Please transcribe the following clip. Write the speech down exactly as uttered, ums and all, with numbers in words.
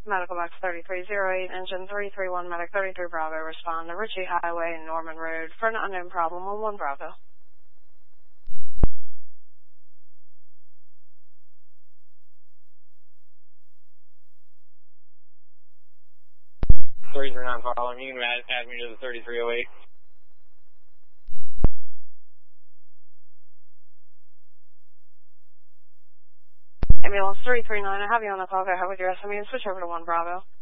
Medical Box thirty-three oh eight, engine three three one, Medic thirty-three Bravo, respond to Ritchie Highway and Norman Road for an unknown problem on one Bravo. three three nine following, you can add, add me to the thirty-three oh eight. Ambulance three three nine, I have you on the call. Go ahead with your S M E and switch over to one Bravo.